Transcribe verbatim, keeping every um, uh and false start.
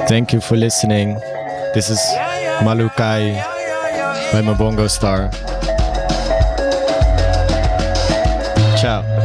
Thank you for listening. This is Malukai by Mabongo Star. Ciao.